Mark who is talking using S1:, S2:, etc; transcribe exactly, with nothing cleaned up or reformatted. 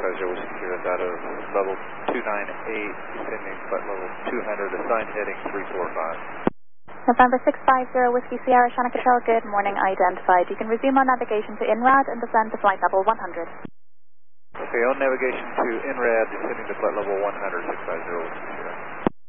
S1: five zero Whiskey Sierra, out of level two nine eight, descending flight level two hundred, assigned heading three four five.
S2: November six five zero Whiskey Sierra, Shannon Control, good morning, identified. You can resume on navigation to INRAD and descend to flight level one hundred.
S1: Okay, on navigation to INRAD, descending to flight level one hundred, six five zero Whiskey Sierra.